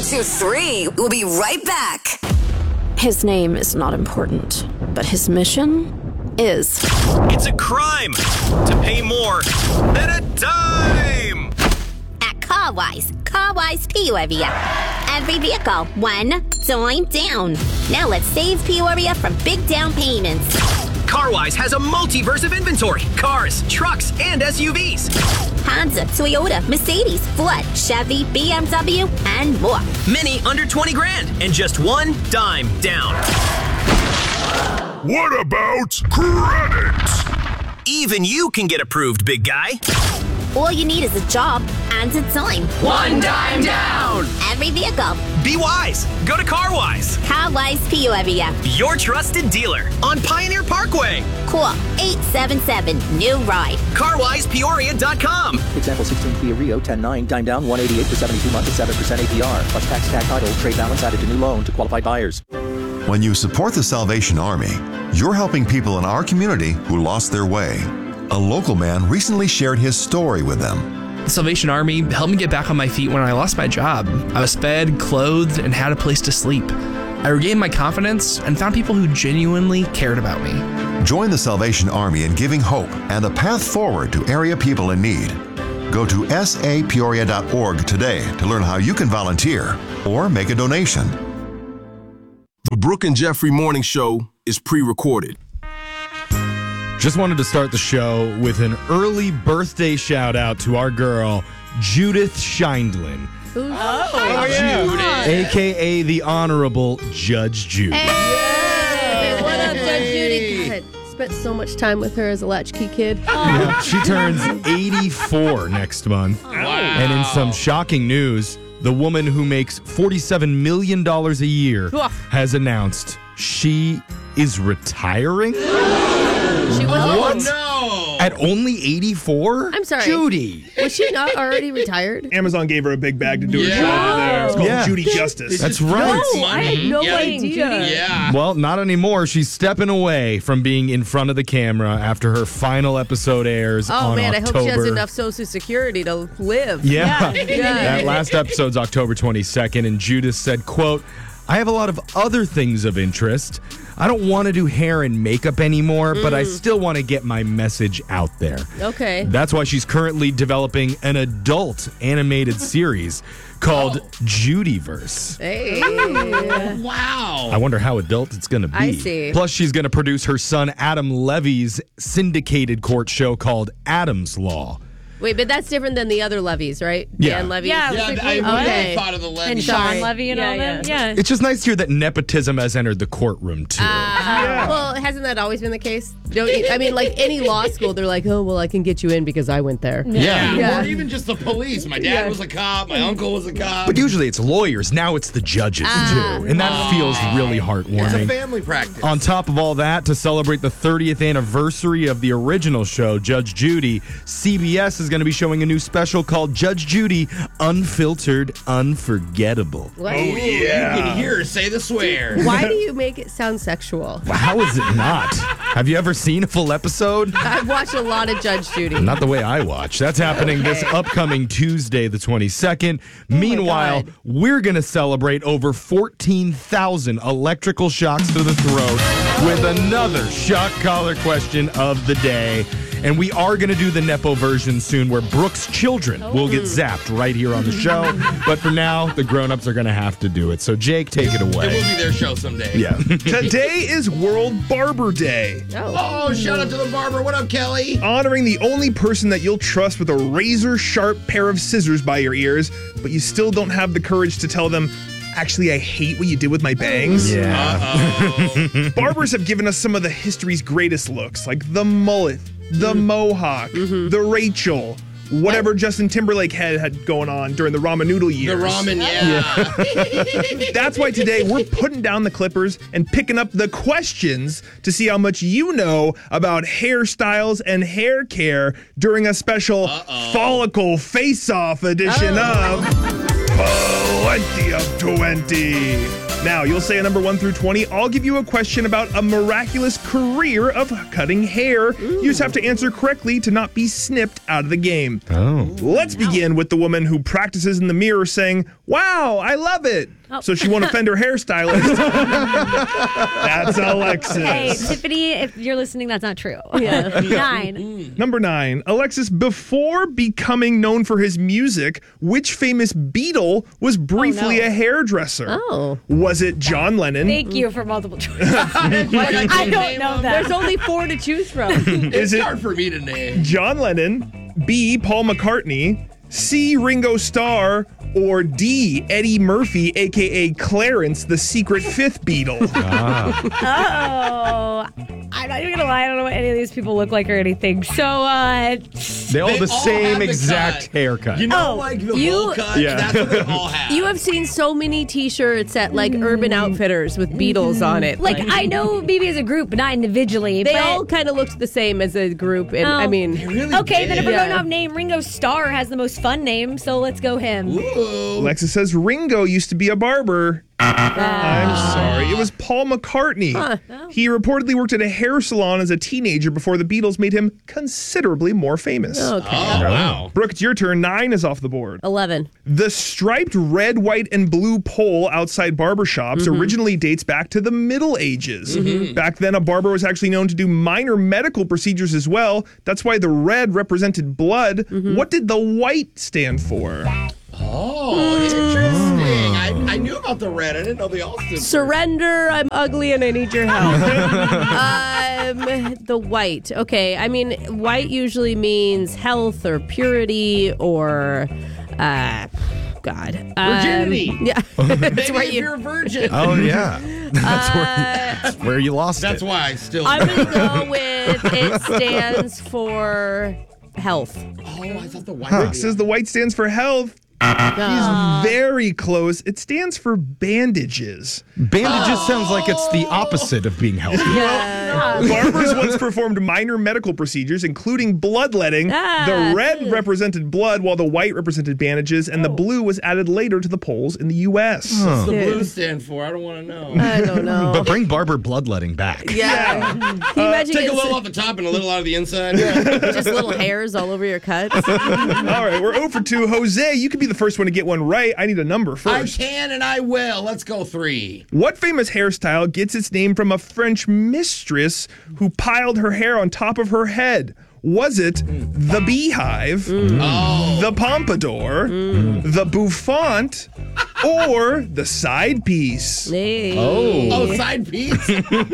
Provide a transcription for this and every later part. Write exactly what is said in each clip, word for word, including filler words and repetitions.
two three. We'll be right back. His name is not important, but his mission is. It's a crime to pay more than a dime. At CarWise, CarWise Peoria. Every vehicle, one dime down. Now let's save Peoria from big down payments. CarWise has a multiverse of inventory. Cars, trucks, and S U Vs. Honda, Toyota, Mercedes, Ford, Chevy, B M W, and more. Many under twenty grand and just one dime down. What about credit? Even you can get approved, big guy. All you need is a job and a dime. One dime down. Every vehicle. Be wise. Go to CarWise. CarWise Peoria. Your trusted dealer on Pioneer Parkway. Call eight seven seven, new ride. car wise peoria dot com. Example sixteen Kia Rio ten nine, dime down one eighty-eight for seventy-two months at seven percent A P R. Plus tax, tag title, trade balance added to new loan to qualified buyers. When you support the Salvation Army, you're helping people in our community who lost their way. A local man recently shared his story with them. The Salvation Army helped me get back on my feet when I lost my job. I was fed, clothed, and had a place to sleep. I regained my confidence and found people who genuinely cared about me. Join the Salvation Army in giving hope and a path forward to area people in need. Go to s a peoria dot org today to learn how you can volunteer or make a donation. The Brooke and Jeffrey Morning Show is pre-recorded. Just wanted to start the show with an early birthday shout out to our girl, Judith Scheindlin. Oh, oh yeah. A K A the Honorable Judge Judy. Hey, what up, Judge Judy? God, spent so much time with her as a latchkey kid. Yeah, she turns eighty-four next month. Wow. And in some shocking news, the woman who makes forty-seven million dollars a year has announced she is retiring. She was what? No. At only eighty-four? I'm sorry. Judy. Was she not already retired? Amazon gave her a big bag to do her Yeah. show over there. It's called Yeah. Judy Justice. That's right. No, I had no Yeah. idea. Yeah. Well, not anymore. She's stepping away from being in front of the camera after her final episode airs Oh, on man, October. I hope she has enough Social Security to live. Yeah. Yeah. That last episode's October twenty-second, and Judith said, quote, I have a lot of other things of interest. I don't want to do hair and makeup anymore, but I Mm. still want to get my message out there. Okay. That's why she's currently developing an adult animated series called Judyverse. Hey. Wow. I wonder how adult it's going to be. I see. Plus, she's going to produce her son Adam Levy's syndicated court show called Adam's Law. Wait, but that's different than the other Levies, right? Yeah. Dan Levy? Yeah, Yeah, I really thought of the Levy. And Sean Levy and Yeah, all them. yeah. Yeah. It's just nice to hear that nepotism has entered the courtroom, too. Uh, Well, hasn't that always been the case? Don't you- I mean, like any law school, they're like, oh, well, I can get you in because I went there. Yeah. Yeah. Or even just the police. My dad Yeah. was a cop. My uncle was a cop. But usually it's lawyers. Now it's the judges, Ah. too. And that feels really It's a heartwarming. family practice. On top of all that, to celebrate the thirtieth anniversary of the original show, Judge Judy, C B S is going to be showing a new special called Judge Judy Unfiltered Unforgettable. What? Oh, yeah. You can hear her say the swear. Why do you make it sound sexual? How is it not? Have you ever seen a full episode? I've watched a lot of Judge Judy. Not the way I watch. That's happening this upcoming Tuesday, the twenty-second. Meanwhile, God. we're going to celebrate over fourteen thousand electrical shocks to the throat with another shock collar question of the day. And we are going to do the Nepo version soon where Brooke's children will get zapped right here on the show. But for now, the grown-ups are going to have to do it. So, Jake, take it away. It will be their show someday. Yeah. Today is World Barber Day. Oh, shout out to the barber. What up, Kelly? Honoring the only person that you'll trust with a razor-sharp pair of scissors by your ears, but you still don't have the courage to tell them, actually, I hate what you did with my bangs. Yeah. Barbers have given us some of the history's greatest looks, like the mullet, the mohawk, the Rachel, whatever Justin Timberlake had had going on during the ramen noodle The years. ramen, yeah. That's why today we're putting down the clippers and picking up the questions to see how much you know about hairstyles and hair care during a special Uh-oh. follicle face-off edition Oh. of Plenty of twenty. Now, you'll say a number one through twenty. I'll give you a question about a miraculous career of cutting hair. You just have to answer correctly to not be snipped out of the game. Oh. Let's begin with the woman who practices in the mirror saying, "Wow, I love it." Oh. So she won't offend her hairstylist. That's Alexis. Hey, Tiffany, if you're listening, that's not true. Yeah. Nine. Number nine, Alexis, before becoming known for his music, which famous Beatle was briefly Oh, no. a hairdresser? Oh. Was it John Lennon? Thank you for multiple choice. I don't know that. There's only four to choose from. It's it- hard for me to name. John Lennon, B, Paul McCartney, C, Ringo Starr, or D, Eddie Murphy, a k a. Clarence, the secret fifth Beatle? Oh, I'm not even gonna lie. I don't know what any of these people look like or anything. So, uh, They all They have the all same have the exact cut. haircut. You know, Oh, like the you- bowl cut? Yeah. That's what they all have. You have seen so many T-shirts at like Urban Outfitters with Beatles on it. like I know maybe as a group, but not individually. They but, all kind of looked the same as a group, and Oh. I mean, They really Okay, then if we're Yeah. going off name, Ringo Starr has the most fun name, so let's go him. Ooh. Alexis says Ringo used to be a barber. I'm sorry. It was Paul McCartney. He reportedly worked at a hair salon as a teenager before the Beatles made him considerably more famous. okay, Oh, wow. Brooke, it's your turn. Nine is off the board. eleven. The striped red, white, and blue pole outside barbershops originally dates back to the Middle Ages. Back then, a barber was actually known to do minor medical procedures as well. That's why the red represented blood. What did the white stand for? Oh, interesting. I, I knew about the red. I didn't know they all stood for- Surrender. I'm ugly and I need your help. um, the white. Okay. I mean, white usually means health or purity or, uh, God. Um, Virginity. Yeah. Maybe That's where if you. you're a virgin. Oh, yeah. That's, where, that's where you lost That's it. why I still. I'm gonna go with it stands for health. Oh, I thought the white. Brooke says the white stands for health. He's very close. It stands for bandages. Bandages sounds like it's the opposite of being healthy. Barbers once performed minor medical procedures, including bloodletting. Ah, the red ugh. represented blood, while the white represented bandages, and the blue was added later to the poles in the U S What's the blue stand for? I don't want to know. I don't know. But bring barber bloodletting back. Yeah. Can you imagine Take a getting little off the top and a little out of the inside. just little hairs all over your cuts? All right, we're zero for two. Jose, you could be the first one to get one right. I need a number I first. can and I will. Let's go three. What famous hairstyle gets its name from a French mistress who piled her hair on top of her head? Was it the beehive, Oh. the pompadour, the bouffant, or the side piece? Hey. Oh, side piece?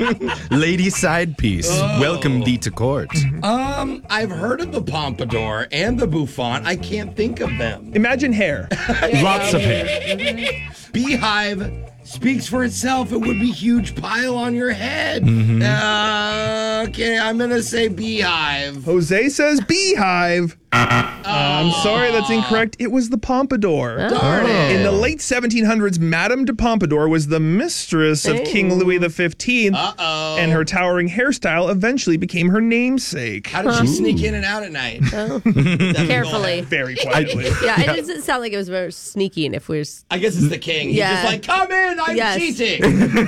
Lady side piece. Oh. Welcome thee to court. um, I've heard of the pompadour and the bouffant. I can't think of them. Imagine hair. Lots of hair. Beehive speaks for itself. It would be huge pile on your head. Mm-hmm. Uh, okay, I'm gonna say beehive. Jose says beehive. I'm sorry, that's incorrect. It was the pompadour. Darn it. In the late seventeen hundreds, Madame de Pompadour was the mistress of King Louis the fifteenth, Uh-oh. and her towering hairstyle eventually became her namesake. How did she sneak in and out at night? Carefully. Very quietly. Yeah, it doesn't sound like it was very sneaking if we're. s- I guess it's the king. He's Yeah. just like, come in, I'm Yes. cheating.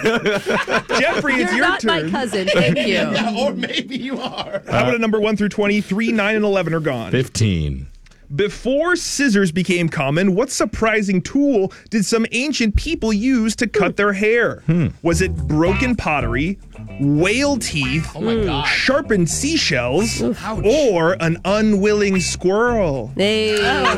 Jeffrey, it's You're your not turn. my cousin. Thank you. Yeah, or maybe you are. How about a number one through twenty? Three, nine, and eleven are gone. fifteen. Before scissors became common, what surprising tool did some ancient people use to cut their hair? Was it broken pottery, whale teeth, Oh my God. sharpened seashells, Ouch. or an unwilling squirrel? Hey.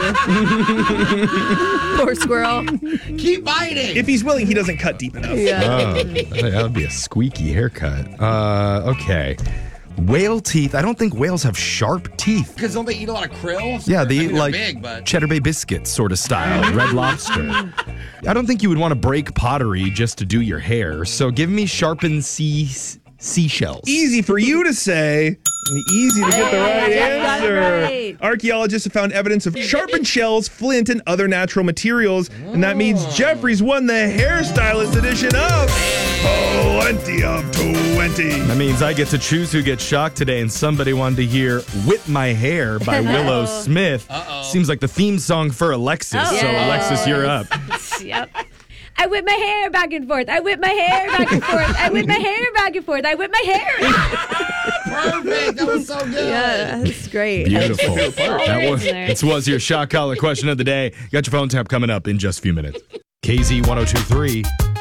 Poor squirrel. Keep biting. If he's willing, he doesn't cut deep enough. Yeah. Oh, that would be a squeaky haircut. Uh, okay. Whale teeth. I don't think whales have sharp teeth. Because don't they eat a lot of krill? Yeah, they I eat mean, they're like big, but Cheddar Bay biscuits sort of style, Red Lobster. I don't think you would want to break pottery just to do your hair. So give me sharpened sea seashells. Easy for you to say, and easy to get the right Jeff got it answer. right. Archaeologists have found evidence of sharpened shells, flint, and other natural materials, and that means Jeffrey's won the hairstylist edition of twenty of twenty. That means I get to choose who gets shocked today, and somebody wanted to hear Whip My Hair by Willow Smith. Uh-oh. Seems like the theme song for Alexis. So, Yes. Alexis, you're up. Yep. I whip my hair back and forth. I whip my hair back and forth. I whip my hair back and forth. I whip my hair. Perfect. That was so good. Yeah, that's great. Beautiful. That was, this was your shock collar question of the day. Got your phone tap coming up in just a few minutes. K Z one oh two three.